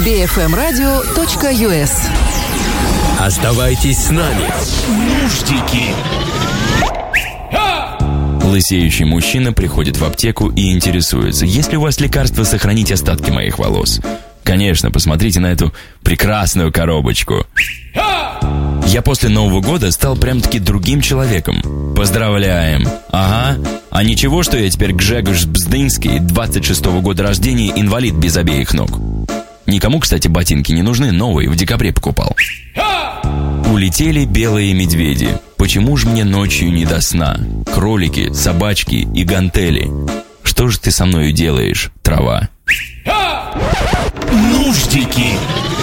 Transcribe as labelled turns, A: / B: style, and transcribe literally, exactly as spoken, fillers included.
A: би эф эм радио точка ю эс.
B: Оставайтесь с нами. Нуждики.
C: Лысеющий мужчина приходит в аптеку и интересуется: есть ли у вас лекарство сохранить остатки моих волос? Конечно, посмотрите на эту прекрасную коробочку. Я после Нового года стал прям-таки другим человеком. Поздравляем. Ага. А ничего, что я теперь Гжегош Бздынский, двадцать шестого года рождения, инвалид без обеих ног. Никому, кстати, ботинки не нужны, новые, в декабре покупал. Улетели белые медведи. Почему же мне ночью не до сна? Кролики, собачки и гантели. Что же ты со мною делаешь, трава?
B: Нуждики.